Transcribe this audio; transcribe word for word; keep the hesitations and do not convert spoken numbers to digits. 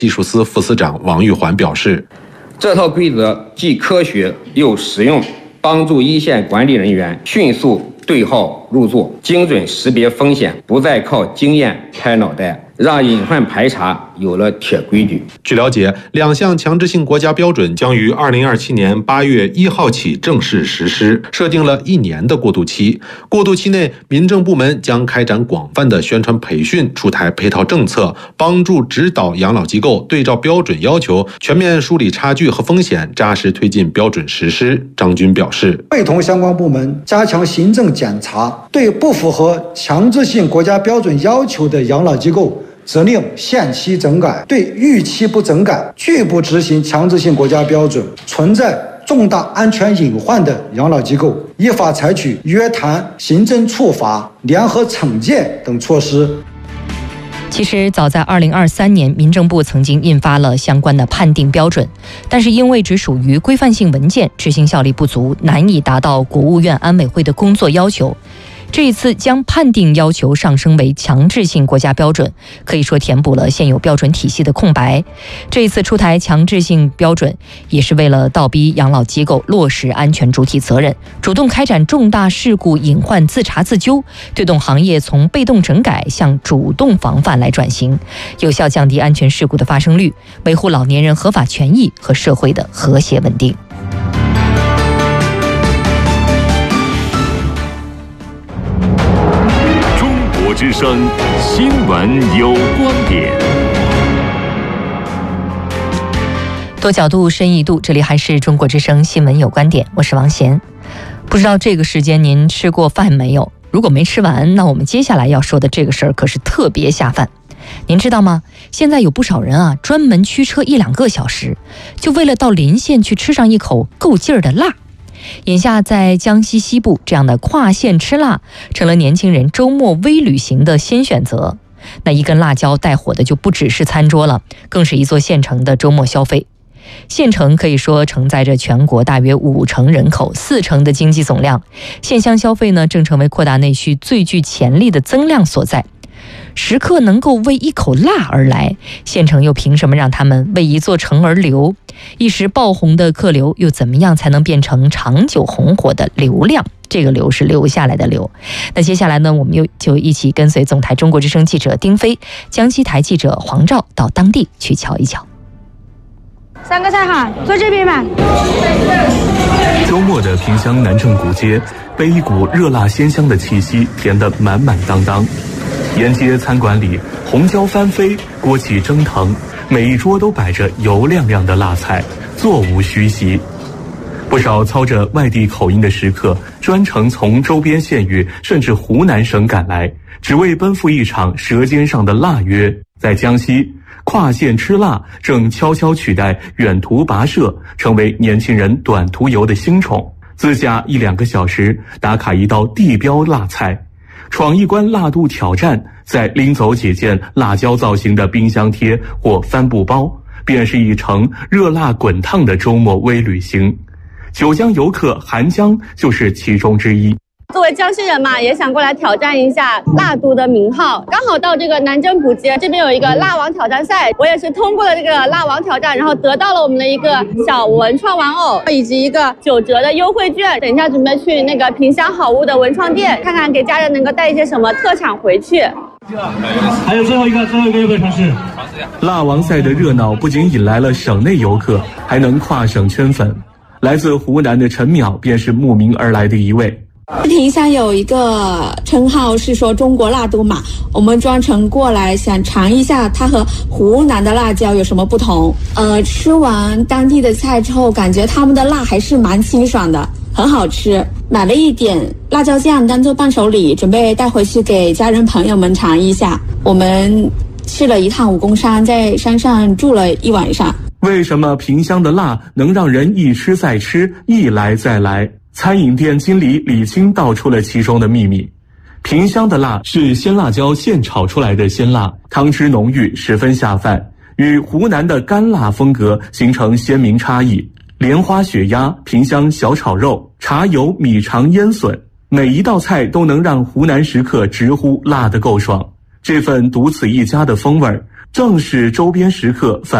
技术司副司长王玉环表示， 这套规则既科学又实用，帮助一线管理人员迅速对号入座，精准识别风险，不再靠经验拍脑袋，让隐患排查有了铁规矩。 据了解，两项强制性国家标准将于二零二七年八月一号起正式实施，设定了一年的过渡期。过渡期内，民政部门将开展广泛的宣传培训，出台配套政策，帮助指导养老机构对照标准要求，全面梳理差距和风险，扎实推进标准实施。张军表示， 会同相关部门加强行政检查，对不符合强制性国家标准要求的养老机构责令限期整改，对逾期不整改、拒不执行强制性国家标准、存在重大安全隐患的养老机构，依法采取约谈、行政处罚、联合惩戒等措施。 其实早在二零二三年，民政部曾经印发了相关的判定标准，但是因为只属于规范性文件，执行效力不足，难以达到国务院安委会的工作要求。这一次将判定要求上升为强制性国家标准，可以说填补了现有标准体系的空白。这一次出台强制性标准，也是为了倒逼养老机构落实安全主体责任，主动开展重大事故隐患自查自纠，推动行业从被动整改向主动防范来转型，有效降低安全事故的发生率，维护老年人合法权益和社会的和谐稳定。 之声新闻有观点， 多角度深一度，这里还是中国之声新闻有观点，我是王贤。不知道这个时间您吃过饭没有？如果没吃完，那我们接下来要说的这个事儿可是特别下饭。您知道吗？现在有不少人啊，专门驱车一两个小时，就为了到临县去吃上一口够劲儿的辣。眼下在江西西部，这样的跨县吃辣成了年轻人周末微旅行的新选择。那一根辣椒带火的就不只是餐桌了，更是一座县城的周末消费。县城可以说承载着全国大约五成人口、四成的经济总量，县乡消费呢正成为扩大内需最具潜力的增量所在。食客能够为一口辣而来，县城又凭什么让他们为一座城而流？一时爆红的客流又怎么样才能变成长久红火的流量？这个流是留下来的流。那接下来呢，我们又就一起跟随总台中国之声记者丁飞、江西台记者黄照到当地去瞧一瞧。 三个菜哈，坐这边吧。 周末的萍乡南郑古街被一股热辣鲜香的气息填得满满当当。沿街餐馆里红椒翻飞，锅气蒸腾，每一桌都摆着油亮亮的辣菜，座无虚席。不少操着外地口音的食客专程从周边县域甚至湖南省赶来，只为奔赴一场舌尖上的腊约。在江西，跨县吃辣正悄悄取代远途跋涉，成为年轻人短途游的新宠。自驾一两个小时打卡一道地标辣菜，闯一关辣度挑战，再拎走几件辣椒造型的冰箱贴或帆布包，便是一程热辣滚烫的周末微旅行。九江游客韩江就是其中之一。 作为江西人嘛，也想过来挑战一下辣都的名号。刚好到这个南郑古街这边有一个辣王挑战赛，我也是通过了这个辣王挑战，然后得到了我们的一个小文创玩偶以及一个九折的优惠券。等一下准备去那个萍乡好物的文创店，看看给家人能够带一些什么特产回去。 还有最后一个，最后一个有没有尝试？ 辣王赛的热闹不仅引来了省内游客，还能跨省圈粉。来自湖南的陈淼便是慕名而来的一位。 萍乡有一个称号是说中国辣都嘛，我们专程过来想尝一下它和湖南的辣椒有什么不同。呃，吃完当地的菜之后，感觉他们的辣还是蛮清爽的，很好吃。买了一点辣椒酱当做伴手礼，准备带回去给家人朋友们尝一下。我们去了一趟武功山，在山上住了一晚上。 为什么萍乡的辣能让人一吃再吃，一来再来？餐饮店经理李青道出了其中的秘密。萍乡的辣是鲜辣椒现炒出来的鲜辣，汤汁浓郁，十分下饭，与湖南的干辣风格形成鲜明差异。莲花血鸭、萍乡小炒肉、茶油米肠腌笋，每一道菜都能让湖南食客直呼辣得够爽。这份独此一家的风味， 正是周边食客反